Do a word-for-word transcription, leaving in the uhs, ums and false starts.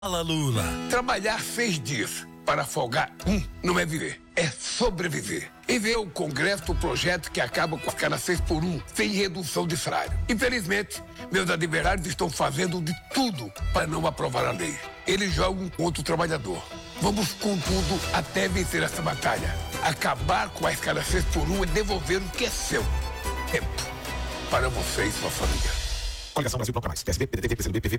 Fala, Lula. Trabalhar seis dias para folgar um não é viver, é sobreviver. E ver o Congresso do projeto que acaba com a escala seis por um, sem redução de salário. Infelizmente, meus adversários estão fazendo de tudo para não aprovar a lei. Eles jogam contra o trabalhador. Vamos com tudo até vencer essa batalha. Acabar com a escala seis por um e devolver o que é seu. Tempo para você e sua família. Coligação Brasil Bloco Mais. P S B, P D T, P C do B, P V,